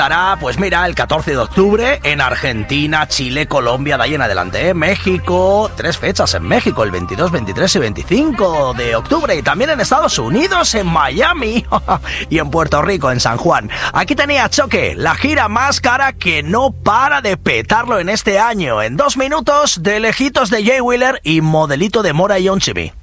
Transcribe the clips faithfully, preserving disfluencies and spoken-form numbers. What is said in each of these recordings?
Estará, pues mira, el catorce de octubre en Argentina, Chile, Colombia, de ahí en adelante, ¿eh? México, tres fechas en México, el veintidós, veintitrés y veinticinco de octubre, y también en Estados Unidos, en Miami, y en Puerto Rico, en San Juan. Aquí tenía Choque, la gira más cara que no para de petarlo en este año. En dos minutos, de lejitos de Jay Wheeler y Modelito de Mora y Onchibi.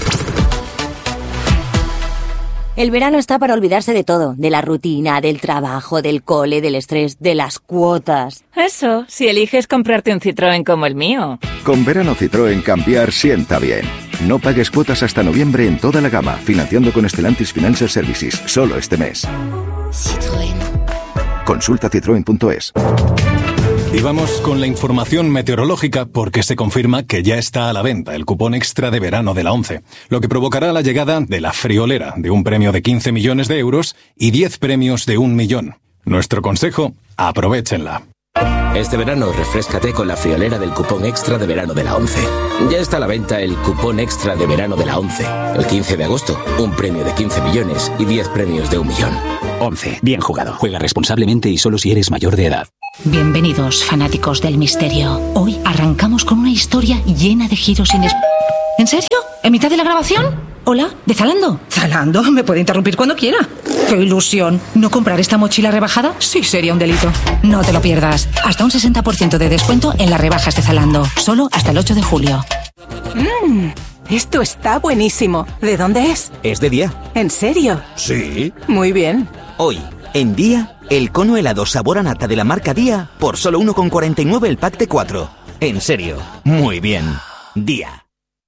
El verano está para olvidarse de todo, de la rutina, del trabajo, del cole, del estrés, de las cuotas. Eso, si eliges comprarte un Citroën como el mío. Con verano Citroën cambiar sienta bien. No pagues cuotas hasta noviembre en toda la gama, financiando con Stellantis Financial Services, solo este mes. Citroën. Consulta citroen punto es. Y vamos con la información meteorológica porque se confirma que ya está a la venta el cupón extra de verano de la ONCE, lo que provocará la llegada de la friolera de un premio de quince millones de euros y diez premios de un millón. Nuestro consejo, aprovéchenla. Este verano refréscate con la friolera del cupón extra de verano de la ONCE. Ya está a la venta el cupón extra de verano de la ONCE. El quince de agosto, un premio de quince millones y diez premios de un millón. ONCE, bien jugado. Juega responsablemente y solo si eres mayor de edad. Bienvenidos, fanáticos del misterio. Hoy arrancamos con una historia llena de giros inesperados. ¿En serio? ¿En mitad de la grabación? ¿Hola? ¿De Zalando? ¿Zalando? ¿Me puede interrumpir cuando quiera? ¡Qué ilusión! ¿No comprar esta mochila rebajada? Sí, sería un delito. No te lo pierdas. Hasta un sesenta por ciento de descuento en las rebajas de Zalando. Solo hasta el ocho de julio. Mmm, esto está buenísimo. ¿De dónde es? Es de Día. ¿En serio? Sí. Muy bien. Hoy, en Día, el cono helado sabor a nata de la marca Día por solo uno con cuarenta y nueve el pack de cuatro. En serio, muy bien. Día.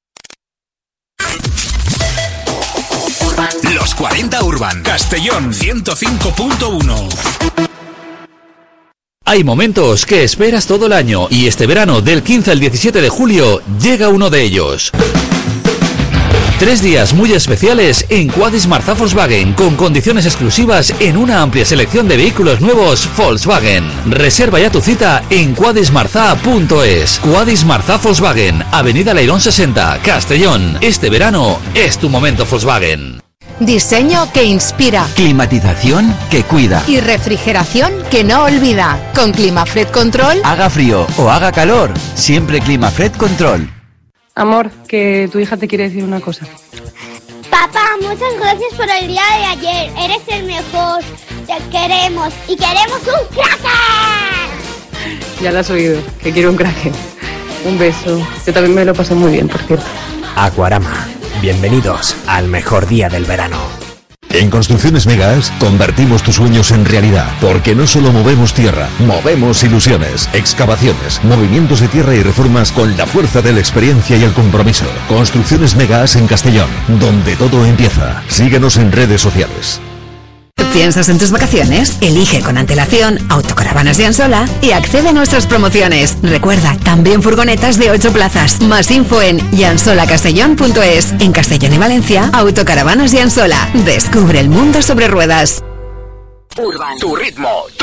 Los cuarenta Urban, Castellón ciento cinco punto uno. Hay momentos que esperas todo el año y este verano, del quince al diecisiete de julio, llega uno de ellos. Tres días muy especiales en Quadis Marzá Volkswagen, con condiciones exclusivas en una amplia selección de vehículos nuevos Volkswagen. Reserva ya tu cita en quadis marzá punto es. Quadis Marzá Volkswagen, Avenida Leirón sesenta, Castellón. Este verano es tu momento Volkswagen. Diseño que inspira. Climatización que cuida. Y refrigeración que no olvida. Con Climafred Control. Haga frío o haga calor, siempre Climafred Control. Amor, que tu hija te quiere decir una cosa. Papá, muchas gracias por el día de ayer. Eres el mejor. Te queremos y queremos un cracker. Ya lo has oído, que quiero un cracker. Un beso. Yo también me lo pasé muy bien, por cierto. Aquarama. Bienvenidos al mejor día del verano. En Construcciones Megas convertimos tus sueños en realidad, porque no solo movemos tierra, movemos ilusiones, excavaciones, movimientos de tierra y reformas con la fuerza de la experiencia y el compromiso. Construcciones Megas en Castellón, donde todo empieza. Síguenos en redes sociales. ¿Piensas en tus vacaciones? Elige con antelación Autocaravanas Yansola y accede a nuestras promociones. Recuerda, también furgonetas de ocho plazas. Más info en yansola castellón punto es. En Castellón y Valencia, Autocaravanas Yansola. Descubre el mundo sobre ruedas. Urban, tu ritmo.